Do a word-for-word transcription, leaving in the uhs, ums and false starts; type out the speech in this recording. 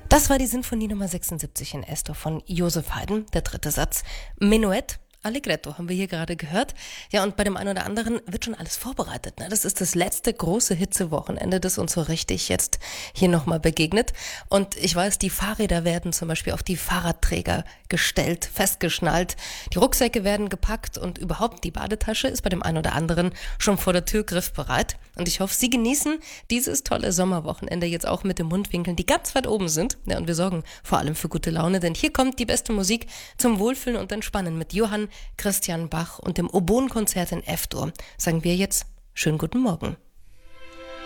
Das war die Sinfonie Nummer sechsundsiebzig in Es-Dur von Joseph Haydn, der dritte Satz. Menuett, Allegretto haben wir hier gerade gehört. Ja, und bei dem einen oder anderen wird schon alles vorbereitet. Ne? Das ist das letzte große Hitzewochenende, das uns so richtig jetzt hier nochmal begegnet. Und ich weiß, die Fahrräder werden zum Beispiel auf die Fahrradträger gestellt, festgeschnallt. Die Rucksäcke werden gepackt und überhaupt die Badetasche ist bei dem einen oder anderen schon vor der Tür griffbereit. Und ich hoffe, Sie genießen dieses tolle Sommerwochenende jetzt auch mit den Mundwinkeln, die ganz weit oben sind. Ja, und wir sorgen vor allem für gute Laune, denn hier kommt die beste Musik zum Wohlfühlen und Entspannen mit Johann Christian Bach und dem Oboenkonzert in F-Dur. Sagen wir jetzt schönen guten Morgen.